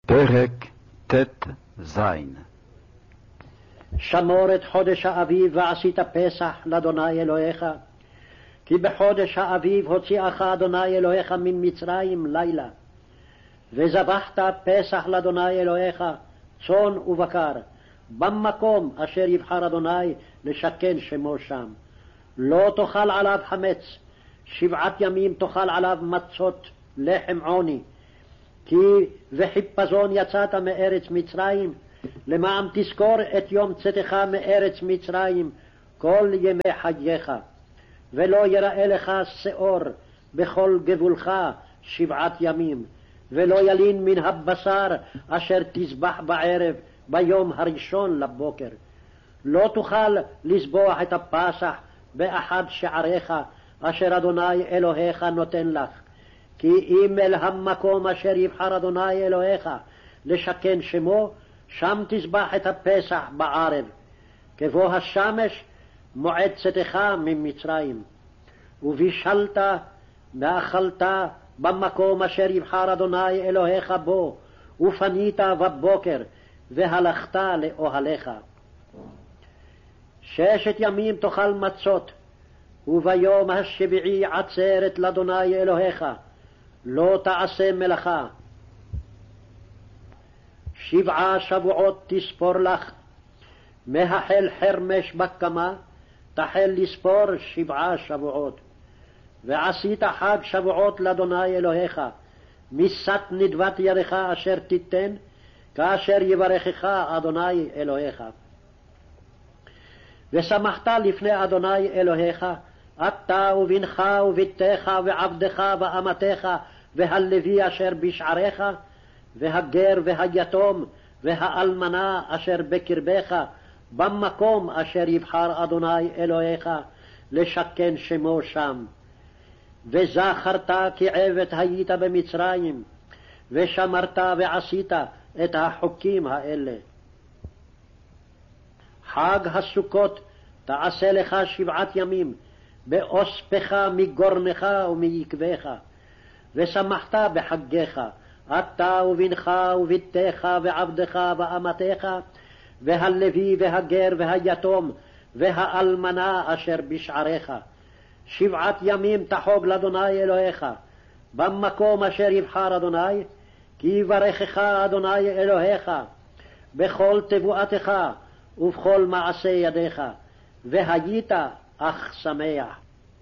פרק ט"ז. שמור את חודש האביב ועשית פסח לאדוני אלוהיך, כי בחודש האביב הוציאך אדוני אלוהיך מן מצרים לילה. וזבחת פסח לאדוני אלוהיך, צאן ובקר, במקום אשר יבחר אדוני לשכן שמו שם. לא תאכל עליו חמץ, 7 ימים תאכל עליו מצות, לחם עוני. כי וחיפזון יצאת מארץ מצרים, למען תזכור את יום צאתך מארץ מצרים כל ימי חייך. ולא יראה לך שאור בכל גבולך 7 ימים, ולא ילין מן הבשר אשר תזבח בערב ביום הראשון לבוקר. לא תוכל לזבוח את הפסח באחד שעריך אשר אדוני אלוהיך נותן לך. כי אם אל המקום אשר יבחר אדוני אלוהיך לשכן שמו, שם תזבח את הפסח בערב, כבוא השמש מועד צאתך ממצרים. ובישלת ואכלת במקום אשר יבחר אדוני אלוהיך בו, ופנית בבוקר והלכת לאוהליך. 6 ימים תאכל מצות, וביום השביעי עצרת לאדוני אלוהיך, לא תעשה מלאכה. 7 שבועות תספור לך, מהחל חרמש בקמה תחל לספור 7 שבועות. ועשית חג שבועות לאדוני אלוהיך, משאת נדבת ידך אשר תיתן, כאשר יברכך אדוני אלוהיך. ושמחת לפני אדוני אלוהיך, אתה ובנך ובתך ועבדך ואמתך והלוי אשר בשעריך, והגר והיתום והאלמנה אשר בקרבך, במקום אשר יבחר אדוני אלוהיך לשכן שמו שם. וזכרת כי עבד היית במצרים, ושמרת ועשית את החוקים האלה. חג הסוכות תעשה לך 7 ימים, באוספך מגורנך ומיקבך. ושמחת בחגיך, אתה ובנך ובתך ועבדך ואמתך, והלוי והגר והיתום והאלמנה אשר בשעריך. 7 ימים תחוג לאדוני אלוהיך, במקום אשר יבחר אדוני, כי יברכך אדוני אלוהיך בכל תבואתך ובכל מעשה ידיך, והיית אך שמח.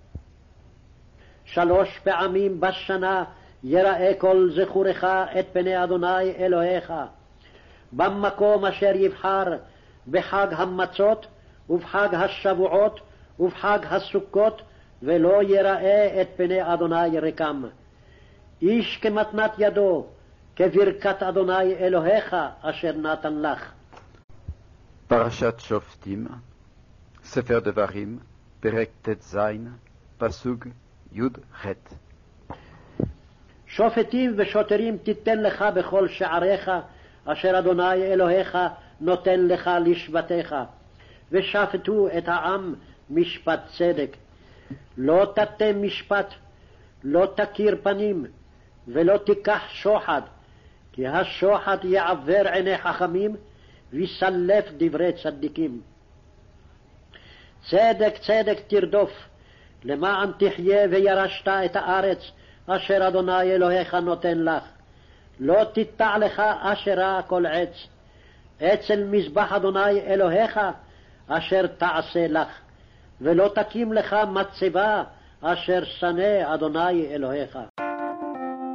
3 פעמים בשנה יראה כל זכורך את פני אדוני אלוהיך, במקום אשר יבחר, בחג המצות ובחג השבועות ובחג הסוכות, ולא יראה את פני אדוני ריקם. איש כמתנת ידו, כברכת אדוני אלוהיך אשר נתן לך. פרשת שופטים, ספר דברים, פרק ט"ז, פסוק י"ח. שופטים ושוטרים תיתן לך בכל שעריך, אשר אדוני אלוהיך נותן לך לשבטיך, ושפטו את העם משפט צדק. לא תטה משפט, לא תכיר פנים, ולא תיקח שוחד, כי השוחד יעוור עיני חכמים, ויסלף דברי צדיקים. צדק צדק תרדוף, למען תחיה וירשת את הארץ אשר אדוני אלוהיך נותן לך. לא תיטע לך אשרה כל עץ, אצל מזבח אדוני אלוהיך אשר תעשה לך, ולא תקים לך מצבה אשר שנא אדוני אלוהיך.